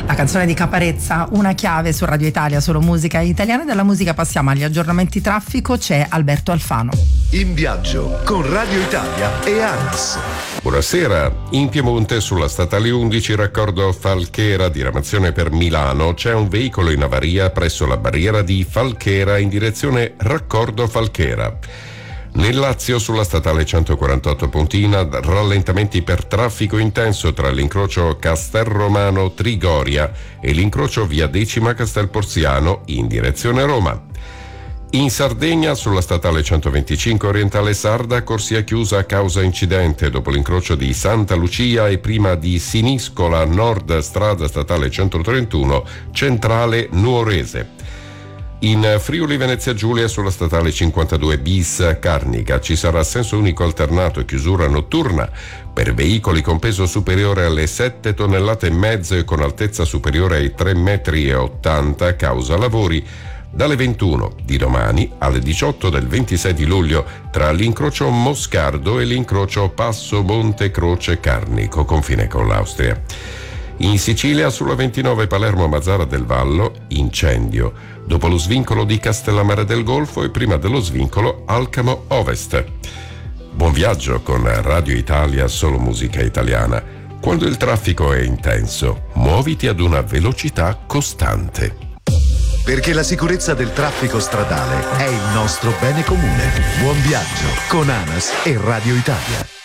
La canzone di Caparezza, una chiave su Radio Italia, solo musica italiana. Dalla musica passiamo agli aggiornamenti traffico, c'è Alberto Alfano. In viaggio con Radio Italia e ANAS. Buonasera. In Piemonte sulla statale 11 raccordo Falchera diramazione per Milano c'è un veicolo in avaria presso la barriera di Falchera in direzione raccordo Falchera. Nel Lazio sulla statale 148 Pontina rallentamenti per traffico intenso tra l'incrocio Castelromano Trigoria e l'incrocio via Decima Castelporziano in direzione Roma. In Sardegna sulla statale 125 Orientale Sarda corsia chiusa a causa incidente dopo l'incrocio di Santa Lucia e prima di Siniscola Nord strada statale 131 Centrale Nuorese. In Friuli Venezia Giulia sulla statale 52 bis Carnica ci sarà senso unico alternato e chiusura notturna per veicoli con peso superiore alle 7 tonnellate e mezzo e con altezza superiore ai 3,80 metri causa lavori dalle 21 di domani alle 18 del 26 di luglio tra l'incrocio Moscardo e l'incrocio Passo Monte Croce Carnico, confine con l'Austria. In Sicilia sulla 29 Palermo Mazzara del Vallo, incendio, dopo lo svincolo di Castellammare del Golfo e prima dello svincolo Alcamo Ovest. Buon viaggio con Radio Italia, solo musica italiana. Quando il traffico è intenso, muoviti ad una velocità costante. Perché la sicurezza del traffico stradale è il nostro bene comune. Buon viaggio con ANAS e Radio Italia.